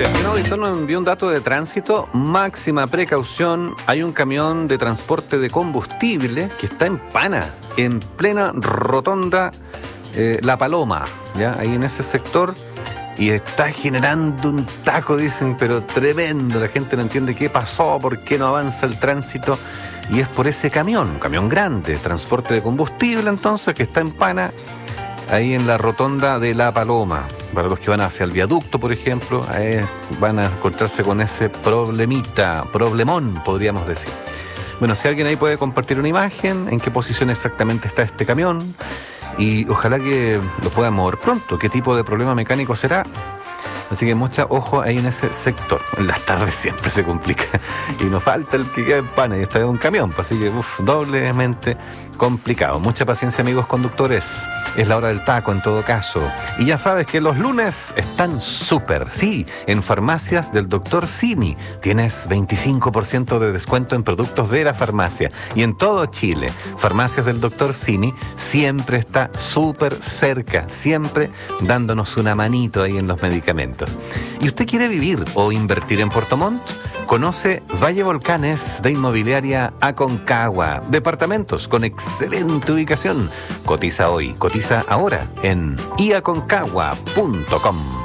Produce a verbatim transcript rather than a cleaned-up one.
Gracias. Un auditor nos envió un dato de tránsito. Máxima precaución. Hay un camión de transporte de combustible que está en Pana, en plena rotonda eh, La Paloma, ¿ya? Ahí en ese sector. Y está generando un taco, dicen, pero tremendo. La gente no entiende qué pasó, por qué no avanza el tránsito. Y es por ese camión, un camión grande, transporte de combustible, entonces, que está en Pana, ahí en la rotonda de La Paloma. Para los que van hacia el viaducto, por ejemplo, ahí van a encontrarse con ese problemita, problemón, podríamos decir. Bueno, si alguien ahí puede compartir una imagen, en qué posición exactamente está este camión, y ojalá que lo puedan mover pronto. ¿Qué tipo de problema mecánico será? Así que mucha ojo ahí en ese sector. En las tardes siempre se complica. Y nos falta el que queda en Pana y está en un camión. Así que, uff, doblemente complicado. Mucha paciencia, amigos conductores. Es la hora del taco en todo caso. Y ya sabes que los lunes están súper. Sí, en farmacias del doctor Simi tienes veinticinco por ciento de descuento en productos de la farmacia. Y en todo Chile, farmacias del doctor Simi siempre está súper cerca. Siempre dándonos una manito ahí en los medicamentos. ¿Y usted quiere vivir o invertir en Puerto Montt? Conoce Valle Volcanes de Inmobiliaria Aconcagua. Departamentos con excelente ubicación. Cotiza hoy, cotiza ahora en i aconcagua punto com.